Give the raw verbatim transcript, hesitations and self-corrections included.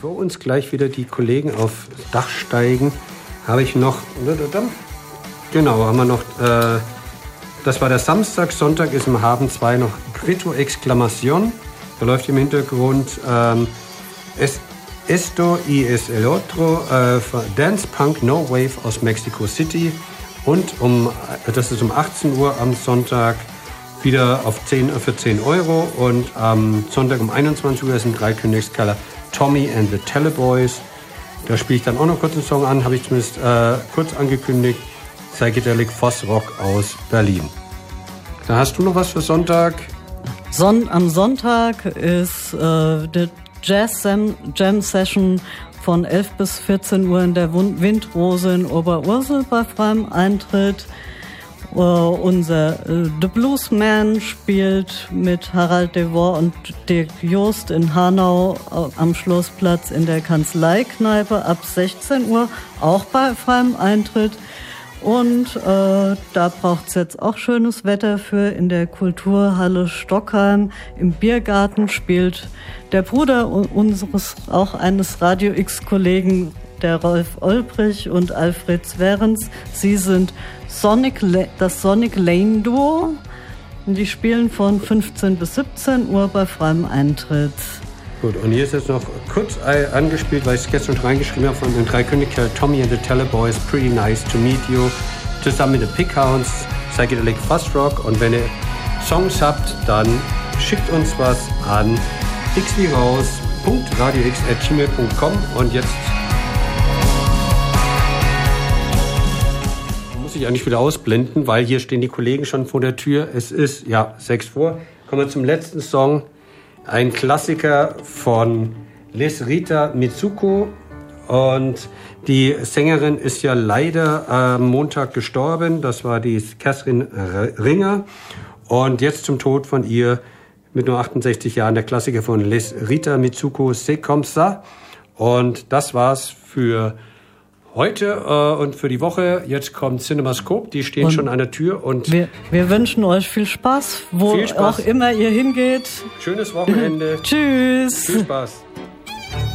bevor uns gleich wieder die Kollegen aufs Dach steigen, habe ich noch, genau, haben wir noch, äh, das war der Samstag, Sonntag ist im Hafen zwei noch Grito Exclamación. Da läuft im Hintergrund ähm, es, Esto y es el otro, äh, Dance Punk No Wave aus Mexico City. Und um, das ist um achtzehn Uhr am Sonntag wieder auf zehn, für zehn Euro. Und am Sonntag um einundzwanzig Uhr ist im Dreikönigskeller Tommy and the Teleboys. Da spiele ich dann auch noch kurz einen Song an, habe ich zumindest äh, kurz angekündigt. Psychedelic Foss Rock aus Berlin. Da hast du noch was für Sonntag? Son- am Sonntag ist äh, die Jazz Jam Session von elf bis vierzehn Uhr in der Windrose in Oberursel bei freiem Eintritt. Uh, unser uh, The Bluesman spielt mit Harald Devor und Dirk Jost in Hanau uh, am Schlossplatz in der Kanzleikneipe ab sechzehn Uhr, auch bei freiem Eintritt. Und äh, da braucht's jetzt auch schönes Wetter für. In der Kulturhalle Stockheim im Biergarten spielt der Bruder unseres, auch eines Radio X-Kollegen, der Rolf Olbrich und Alfred Zwerens. Sie sind Sonic, das Sonic Lane Duo. Und die spielen von fünfzehn bis siebzehn Uhr bei freiem Eintritt. Gut, und hier ist jetzt noch kurz angespielt, weil ich es gestern schon reingeschrieben habe, von den Dreikönigskeller Tommy and the Teleboys, Pretty Nice to Meet You, zusammen mit den Pickhounds, Psychedelic Fuzz Rock. Und wenn ihr Songs habt, dann schickt uns was an x wie raus punkt radio x at gmail punkt com. Und jetzt muss ich eigentlich wieder ausblenden, weil hier stehen die Kollegen schon vor der Tür. Es ist, ja, sechs vor. Kommen wir zum letzten Song. Ein Klassiker von Les Rita Mitsuko. Und die Sängerin ist ja leider am Montag gestorben. Das war die Catherine Ringer. Und jetzt zum Tod von ihr mit nur achtundsechzig Jahren der Klassiker von Les Rita Mitsuko, C'est comme ça. Und das war's für heute äh, und für die Woche. Jetzt kommt CinemaScope, die stehen und schon an der Tür. Und wir, wir wünschen euch viel Spaß, wo viel Spaß. Auch immer ihr hingeht. Schönes Wochenende. Tschüss. Viel Spaß.